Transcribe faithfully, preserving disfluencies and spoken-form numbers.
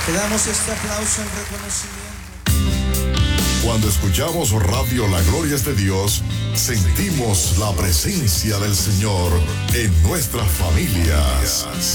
Te damos este aplauso en reconocimiento. Cuando escuchamos Radio La Gloria es de Dios, sentimos la presencia del Señor en nuestras familias.